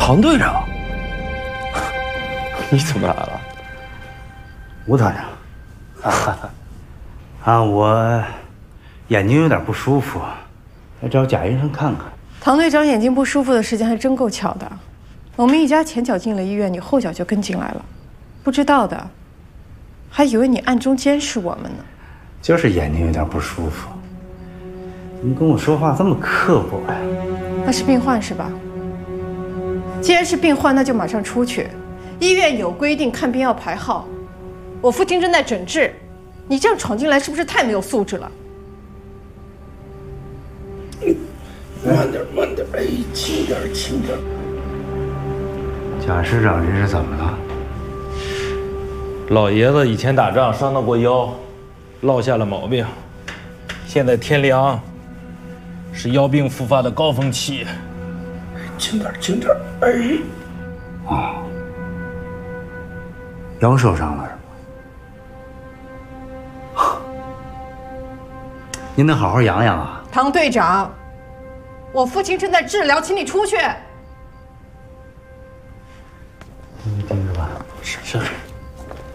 唐队长，你怎么来了？ 吴团长，我眼睛有点不舒服，来找贾医生看看。 唐队长眼睛不舒服的时间还真够巧的，我们一家前脚进了医院，你后脚就跟进来了，不知道的，还以为你暗中监视我们呢。 就是眼睛有点不舒服，怎么跟我说话这么刻薄呀？ 那是病患是吧？既然是病患，那就马上出去。医院有规定，看病要排号。我父亲正在诊治，你这样闯进来是不是太没有素质了？ 慢点，哎，轻点。 贾师长这是怎么了？ 老爷子以前打仗伤到过腰，落下了毛病。现在天凉，是腰病复发的高峰期。 轻点，哎。 腰受伤了是吗？您得好好养养啊。 唐队长，我父亲正在治疗，请你出去。 你盯着吧。 是。